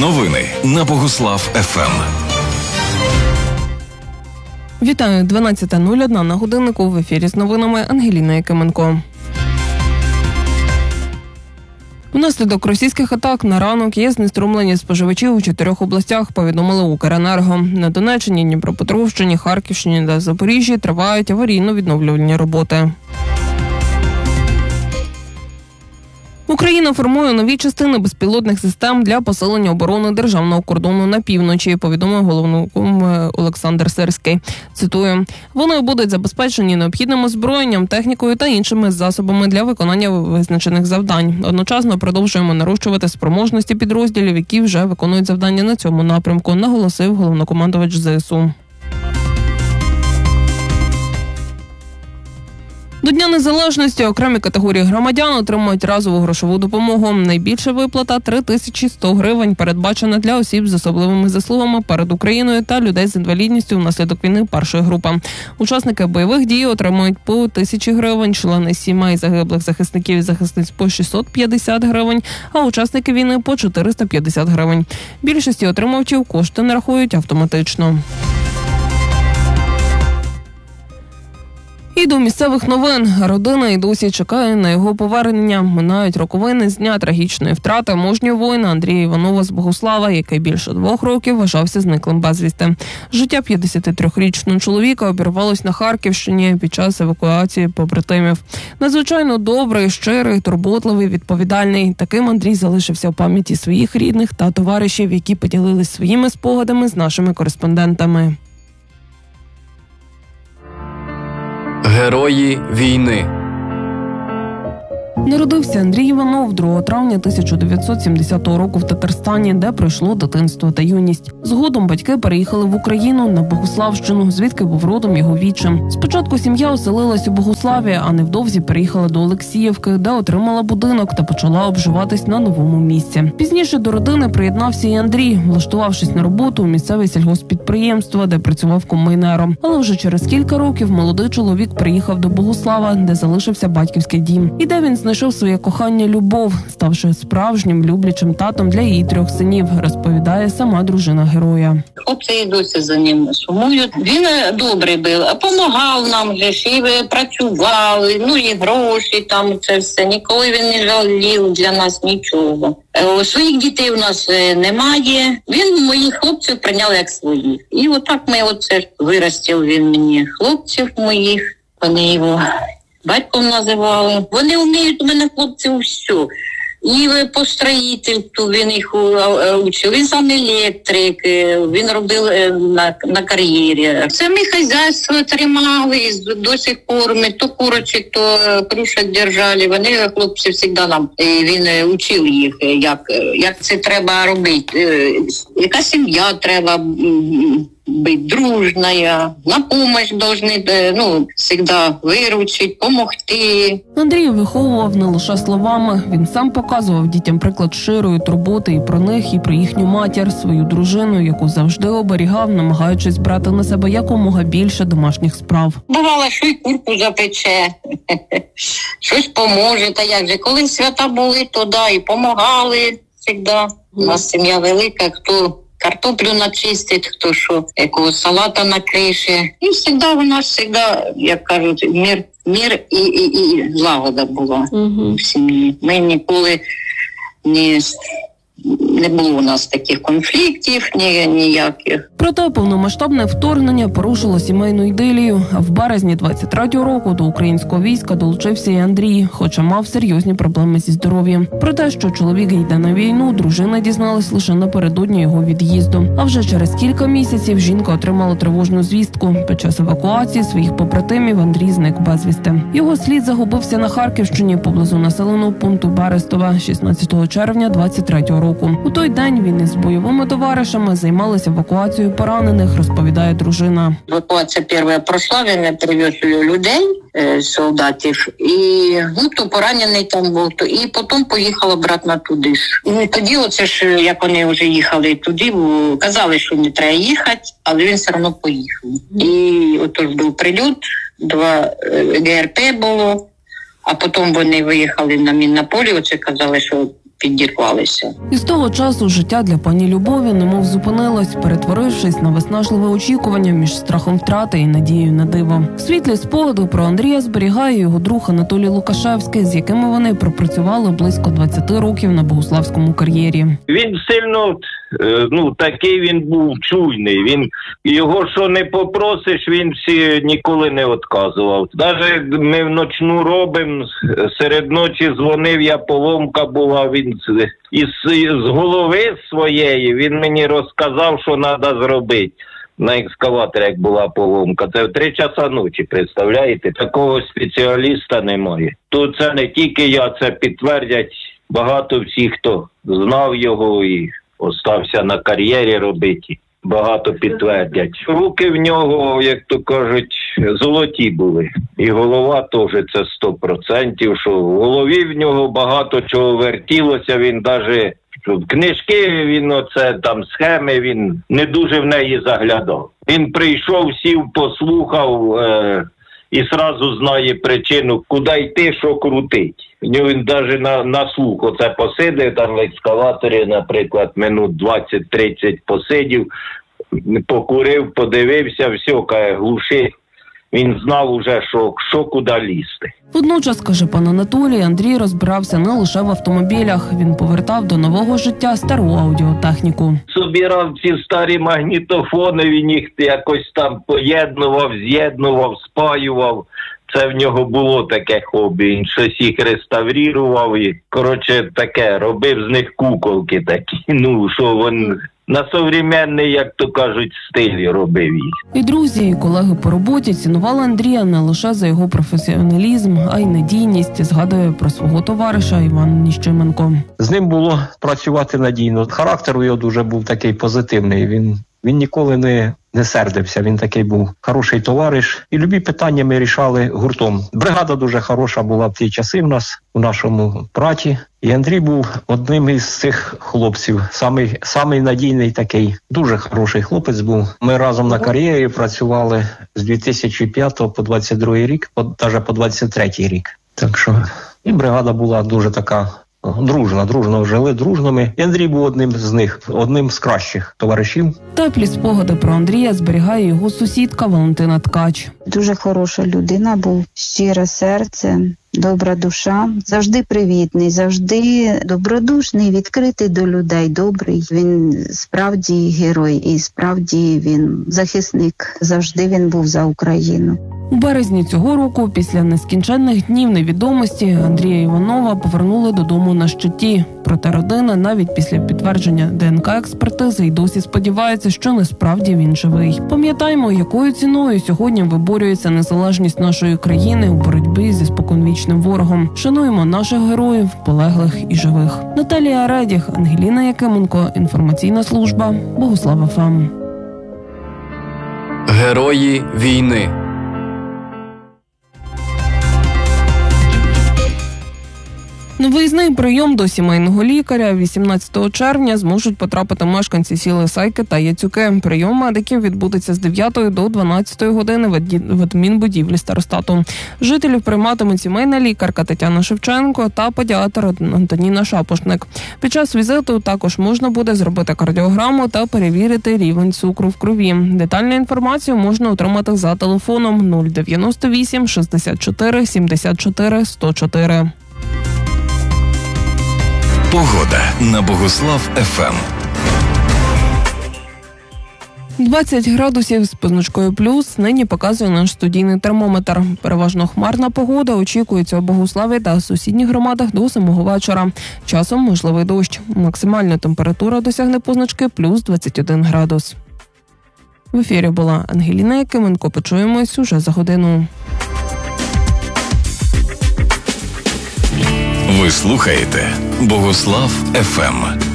Новини на Богуслав ФМ. Вітаю, 12:01 на годиннику, в ефірі з новинами Ангеліна Якименко. Внаслідок російських атак на ранок є знеструмлені споживачі у 4 областях, повідомили Укренерго. На Донеччині, Дніпропетровщині, Харківщині та Запоріжжі тривають аварійно-відновлювальні роботи. Україна формує нові частини безпілотних систем для посилення оборони державного кордону на півночі, повідомив головнокомандувач Олександр Сирський. Цитую: «Вони будуть забезпечені необхідним озброєнням, технікою та іншими засобами для виконання визначених завдань. Одночасно продовжуємо нарощувати спроможності підрозділів, які вже виконують завдання на цьому напрямку», наголосив головнокомандувач ЗСУ. До Дня Незалежності окремі категорії громадян отримують разову грошову допомогу. Найбільша виплата – 3100 гривень, передбачена для осіб з особливими заслугами перед Україною та людей з інвалідністю внаслідок війни першої групи. Учасники бойових дій отримують по 1000 гривень, члени сімей загиблих захисників і захисниць по 650 гривень, а учасники війни по 450 гривень. Більшості отримувачів кошти нарахують автоматично. І до місцевих новин. Родина й досі чекає на його повернення. Минають роковини з дня трагічної втрати мужнього воїна Андрія Іванова з Богуслава, який більше 2 років вважався зниклим безвісти. Життя 53-річного чоловіка обірвалось на Харківщині під час евакуації побратимів. Надзвичайно добрий, щирий, турботливий, відповідальний. Таким Андрій залишився в пам'яті своїх рідних та товаришів, які поділились своїми спогадами з нашими кореспондентами. Герої війни. Народився Андрій Іванов 2 травня 1970 року в Татарстані, де пройшло дитинство та юність. Згодом батьки переїхали в Україну на Богуславщину, звідки був родом його вітчим. Спочатку сім'я оселилась у Богуславі, а невдовзі переїхала до Олексіївки, де отримала будинок та почала обживатись на новому місці. Пізніше до родини приєднався і Андрій, влаштувавшись на роботу у місцеве сільгосппідприємство, де працював комбайнером. Але вже через кілька років молодий чоловік приїхав до Богуслава, де залишився батьківський дім. І де він знайшов своє кохання любов, ставши справжнім люблячим татом для її 3 синів, розповідає сама дружина героя. Хлопці і досі за ним сумують. Він добрий був, допомагав нам вже, і працювали, і гроші там, це все. Ніколи він не жалів для нас нічого. Своїх дітей у нас немає. Він моїх хлопців прийняв як своїх. І отак ми виростив він мені хлопців моїх, вони його батьком називали. Вони вміють у мене, хлопці, все. І по строїтельству він їх учив. Він сам електрик, він робив на кар'єрі. Самі хазяйство тримали до сих пор. Ми то курочок, то крушок держали. Вони, хлопці, завжди нам. Він учив їх, як це треба робити. Яка сім'я треба бути дружная, на помощь должны, всегда виручить, помогти. Андрій виховував не лише словами. Він сам показував дітям приклад щирої турботи і про них, і про їхню матір, свою дружину, яку завжди оберігав, намагаючись брати на себе якомога більше домашніх справ. Бувало, що й курку запече, щось поможе, та як же. Коли свята були, то і помагали завжди. У нас сім'я велика, хто картоплю начистить, хто що, якого салата накрише. І завжди у нас, як кажуть, мир і злагода була в сім'ї. Ми ніколи не було у нас таких конфліктів, ніяких. Проте повномасштабне вторгнення порушило сімейну ідилію. А в березні 23-го року до українського війська долучився і Андрій, хоча мав серйозні проблеми зі здоров'ям. Про те, що чоловік йде на війну, дружина дізналась лише напередодні його від'їзду. А вже через кілька місяців жінка отримала тривожну звістку. Під час евакуації своїх побратимів Андрій зник безвісти. Його слід загубився на Харківщині поблизу населеного пункту Берестове 16 червня 23-го року. У той день він із бойовими товаришами займалися евакуацією поранених, розповідає дружина. Евакуація перша пройшла, він привез людей, солдатів, і то поранений там був, і потім поїхав обратно туди ж. І тоді як вони вже їхали туди, казали, що не треба їхати, але він все одно поїхав. І отож був прильот, 2 ГРП було, а потім вони виїхали на мінне поле, казали, що підірвалися. І з того часу життя для пані Любові немов зупинилось, перетворившись на виснажливе очікування між страхом втрати і надією на диво. В світлі спогаду про Андрія зберігає його друг Анатолій Лукашевський, з якими вони пропрацювали близько 20 років на богославському кар'єрі. Він сильно, такий він був чуйний. Він його що не попросиш, він всі ніколи не відказував. Навіть ми вночну робимо, серед ночі дзвонив, я поломка була, він з голови своєї він мені розказав, що треба зробити. На екскаваторі, як була поломка. Це в 3 часа ночі, представляєте? Такого спеціаліста немає. Тут це не тільки я, це підтвердять багато всіх, хто знав його і остався на кар'єрі робити. Багато підтвердять. Руки в нього, як то кажуть, золоті були. І голова теж це 100%, що в голові в нього багато чого вертілося, він навіть книжки, він схеми, він не дуже в неї заглядав. Він прийшов, сів, послухав і сразу знає причину, куди йти, що крутить. Він навіть на слух оце посидив, там в екскаваторі, наприклад, минут 20-30 посидів, покурив, подивився, все, каже, глуши. Він знав уже, що куди лізти. Водночас, каже пан Анатолій, Андрій розбирався не лише в автомобілях. Він повертав до нового життя стару аудіотехніку. Собирав ці старі магнітофони, він їх якось там поєднував, з'єднував, спаював. Це в нього було таке хобі. Він щось їх реставрував і, таке, робив з них куколки такі. Що він на современний, як то кажуть, стилі робив їх. І друзі, і колеги по роботі цінували Андрія не лише за його професіоналізм, а й надійність, згадує про свого товариша Іван Ніщименко. З ним було працювати надійно. Характер у його дуже був такий позитивний. Він ніколи не сердився, він такий був хороший товариш. І любі питання ми рішали гуртом. Бригада дуже хороша була в ті часи в нас, у нашому браті. І Андрій був одним із цих хлопців, самий надійний такий, дуже хороший хлопець був. Ми разом на кар'єрі працювали з 2005 по 22 рік, навіть по 23 рік. Так що і бригада була дуже така дружно жили, дружними. І Андрій був одним з них, одним з кращих товаришів. Теплі спогади про Андрія зберігає його сусідка Валентина Ткач. Дуже хороша людина, був щире серце, добра душа, завжди привітний, завжди добродушний, відкритий до людей, добрий. Він справді герой і справді він захисник. Завжди він був за Україну. У березні цього року, після нескінченних днів невідомості, Андрія Іванова повернули додому на щиті. Проте родина навіть після підтвердження ДНК-експертизи й досі сподівається, що насправді він живий. Пам'ятаємо, якою ціною сьогодні виборюється незалежність нашої країни у боротьбі зі споконвічним ворогом. Шануємо наших героїв, полеглих і живих. Наталія Редіх, Ангеліна Якименко, інформаційна служба Богослав ФМ. Герої війни. На виїзний прийом до сімейного лікаря 18 червня зможуть потрапити мешканці сіл Ісайки та Яцюки. Прийом медиків відбудеться з 9 до 12 години в адмінбудівлі старостату. Жителів прийматимуть сімейна лікарка Тетяна Шевченко та педіатр Антоніна Шапошник. Під час візиту також можна буде зробити кардіограму та перевірити рівень цукру в крові. Детальну інформацію можна отримати за телефоном 098 64 74 104. Погода на Богослав ФМ. 20 градусів з позначкою плюс нині показує наш студійний термометр. Переважно хмарна погода очікується у Богославі та сусідніх громадах до 7 вечора. Часом можливий дощ. Максимальна температура досягне позначки плюс 21 градус. В ефірі була Ангеліна Якименко. Почуємось уже за годину. Ви слухаєте Богослав ФМ.